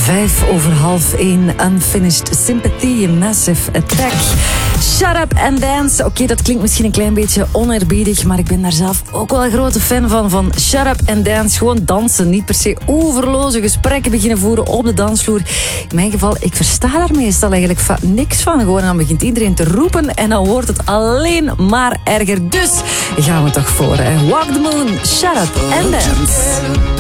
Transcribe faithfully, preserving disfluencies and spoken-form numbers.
Vijf over half één. Unfinished Sympathy, Massive Attack. Shut Up and Dance. Oké, okay, dat klinkt misschien een klein beetje oneerbiedig, maar ik ben daar zelf ook wel een grote fan van. Van Shut Up and Dance. Gewoon dansen. Niet per se overloze gesprekken beginnen voeren op de dansvloer. In mijn geval, ik versta daar meestal eigenlijk va- niks van. Gewoon, dan begint iedereen te roepen en dan wordt het alleen maar erger. Dus gaan we toch voor, hè. Walk the Moon, Shut Up and Dance.